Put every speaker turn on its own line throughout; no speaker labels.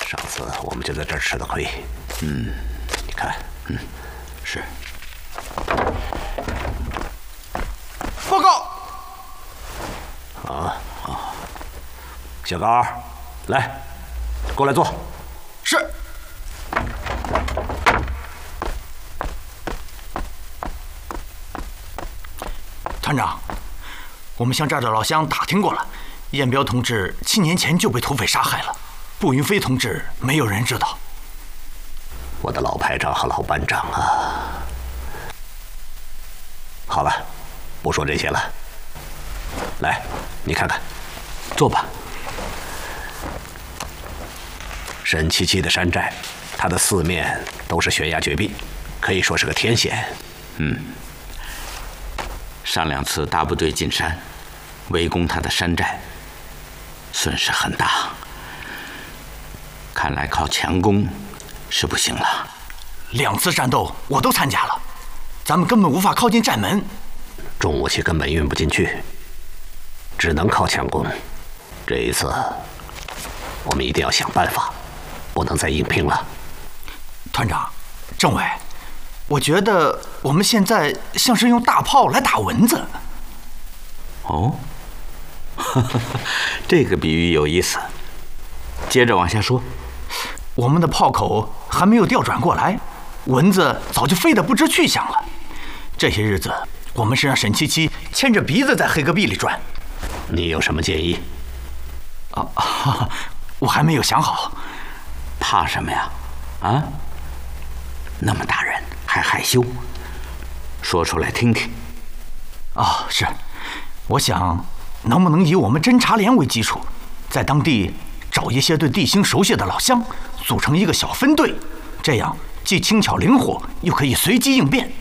上次我们就在这儿吃的亏。你看，
是。
报告。
小高，来，过来坐。
是。团长，我们向这儿的老乡打听过了，彦彪同志7年前就被土匪杀害了，步云飞同志没有人知道。
我的老排长和老班长啊！好了，不说这些了。来，你看看，
坐吧。
沈七七的山寨，它的四面都是悬崖绝壁，可以说是个天险。
上2次大部队进山，围攻他的山寨，损失很大。看来靠强攻是不行了。
2次战斗我都参加了，咱们根本无法靠近寨门，
重武器根本运不进去，只能靠强攻。这一次，我们一定要想办法，不能再硬拼了。
团长，政委，我觉得我们现在像是用大炮来打蚊子。
哦，这个比喻有意思。接着往下说。
我们的炮口还没有调转过来，蚊子早就飞得不知去向了。这些日子，我们是让沈七七牵着鼻子在黑戈壁里转。
你有什么建议？
我还没有想好。
怕什么呀？啊？那么大人还害羞？说出来听听。
是，我想能不能以我们侦察连为基础，在当地找一些对地形熟悉的老乡，组成一个小分队，这样既轻巧灵活，又可以随机应变。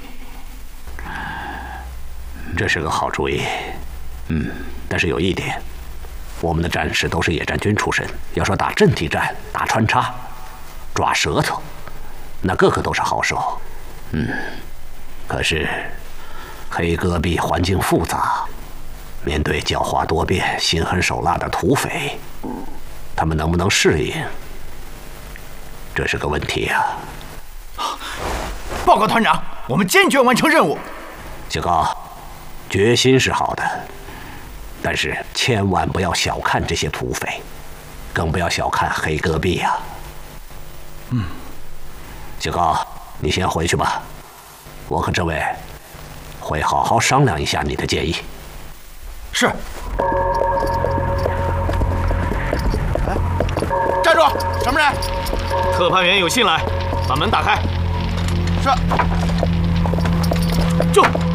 这是个好主意。但是有一点，我们的战士都是野战军出身，要说打阵地战、打穿插、抓舌头，那个个都是好手。可是黑戈壁环境复杂，面对狡猾多变、心狠手辣的土匪，他们能不能适应？这是个问题啊！
报告团长，我们坚决完成任务。
小高，决心是好的，但是千万不要小看这些土匪，更不要小看黑戈壁啊！小高，你先回去吧，我和政委会好好商量一下你的建议。
是。站住！什么人？
特派员有信来，把门打开。
是。
住！